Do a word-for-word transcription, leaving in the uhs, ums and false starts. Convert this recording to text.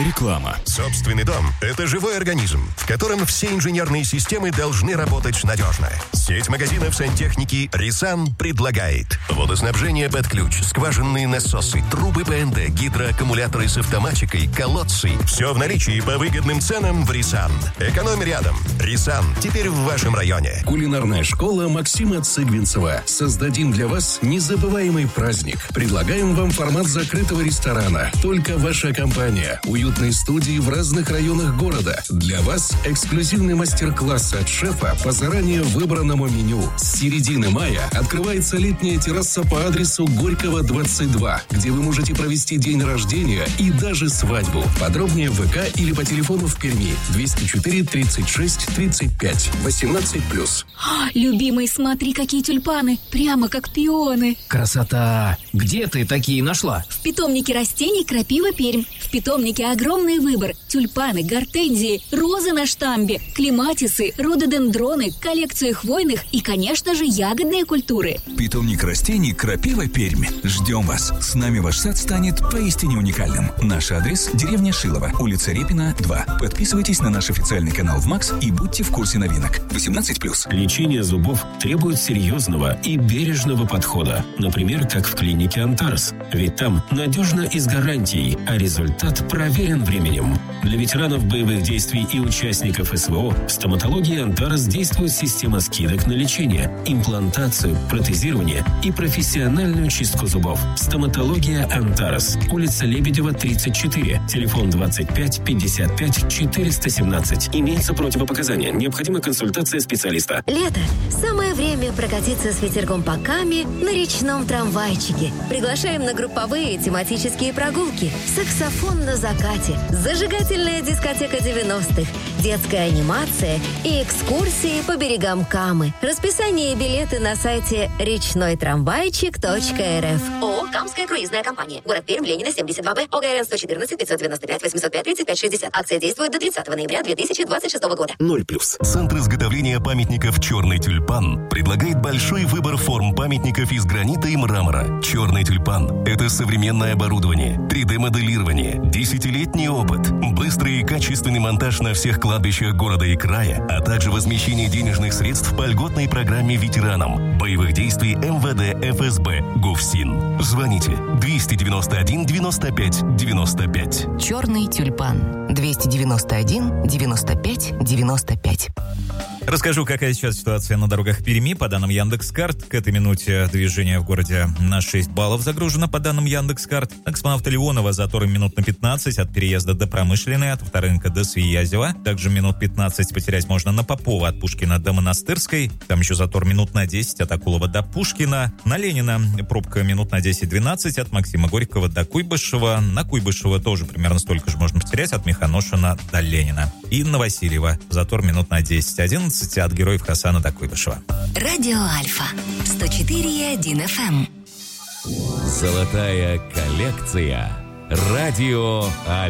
Реклама. Собственный дом – это живой организм, в котором все инженерные системы должны работать надежно. Сеть магазинов сантехники «Рисан» предлагает водоснабжение под ключ, скважинные насосы, трубы ПНД, гидроаккумуляторы с автоматикой, колодцы. Все в наличии по выгодным ценам в «Рисан». Экономь рядом. «Рисан» теперь в вашем районе. Кулинарная школа Максима Цыгвинцева. Создадим для вас незабываемый праздник. Предлагаем вам формат закрытого ресторана. Только ваша компания. Уютные студии в разных районах города. Для вас эксклюзивный мастер-класс от шефа по заранее выбранному меню. С середины мая открывается летняя терраса по адресу Горького, двадцать два, где вы можете провести день рождения и даже свадьбу. Подробнее в ВК или по телефону в Перми двести четыре тридцать шесть тридцать пять восемнадцать плюс. Любимый, смотри, какие тюльпаны, прямо как пионы. Красота! Где ты такие нашла? В питомнике растений «Крапива Пермь». В питомнике огромный выбор: тюльпаны, гортензии, розы на штамбе, клематисы, рододендроны, коллекция хвойных и, конечно же, ягодные культуры. Питомник растений «Крапива Пермь». Ждем вас. С нами ваш сад станет поистине уникальным. Наш адрес – деревня Шилово, улица Репина, два. Подписывайтесь на наш официальный канал в МАКС и будьте в курсе новинок. восемнадцать плюс. Лечение зубов требует серьезного и бережного подхода. Например, как в клинике «Антарс». Ведь там надежно и с гарантией, а результат проверен временем. Для ветеранов боевых действий и участников СВО в стоматологии «Антарс» действует система скидок на лечение, имплантацию, протезирование и профессиональную чистку зубов. Стоматология «Антарс». Улица Лебедева, тридцать четыре. Телефон двадцать пять пятьдесят пять четыреста семнадцать. Имеются противопоказания. Необходима консультация специалиста. Лето. Самое время прокатиться с ветерком по Каме на речном трамвайчике. Приглашаем на групповые тематические прогулки. Саксофон на закате. Зажигательная дискотека девяностых. Детская анимация и экскурсии по берегам Камы. Расписание и билеты на сайте речной трамвайчик точка эр эф. ООО «Камская круизная компания». Город Пермь, Ленина, семьдесят два Б. ОГРН сто четырнадцать пятьсот девяносто пять восемьсот пять тридцать пять шестьдесят. Акция действует до тридцатого ноября две тысячи двадцать шестого года. Ноль плюс. Центр изготовления памятников «Черный тюльпан» предлагает большой выбор форм памятников из гранита и мрамора. «Черный тюльпан» — это современное оборудование, три дэ-моделирование, десятилетний опыт, быстрый и качественный монтаж на всех кладбищах города и края, а также возмещение денежных средств по льготной программе ветеранам боевых действий эм вэ дэ, эф эс бэ, ГУФСИН. Звоните двести девяносто один девяносто пять девяносто пять. Черный тюльпан. двести девяносто один девяносто пять девяносто пять. Расскажу, какая сейчас ситуация на дорогах Перми. По данным Яндекс.Карт, к этой минуте движение в городе на шесть баллов загружено. По данным Яндекс.Карт, на космонавта Леонова заторы минут на пятнадцать от переезда до Промышленной, от Авторынка до Свиязева. Также минут пятнадцать потерять можно на Попова от Пушкина до Монастырской. Там еще затор минут на десять от Акулова до Пушкина. На Ленина пробка минут на десять-двенадцать от Максима Горького до Куйбышева. На Куйбышева тоже примерно столько же можно потерять от Механошина до Ленина. И на Васильева затор минут на десять-одиннадцать от Героев Хасана до Куйбышева. Радио Альфа. сто четыре и один эф эм. Золотая коллекция. Радио Альфа.